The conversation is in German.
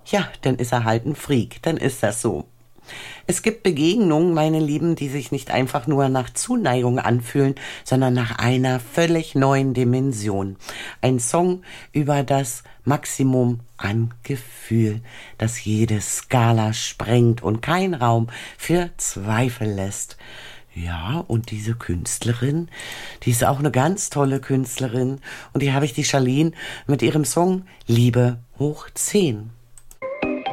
ja, dann ist er halt ein Freak, dann ist das so. Es gibt Begegnungen, meine Lieben, die sich nicht einfach nur nach Zuneigung anfühlen, sondern nach einer völlig neuen Dimension. Ein Song über das Maximum an Gefühl, das jede Skala sprengt und kein Raum für Zweifel lässt. Ja, und diese Künstlerin, die ist auch eine ganz tolle Künstlerin. Und die habe ich, die Charlene, mit ihrem Song Liebe hoch 10.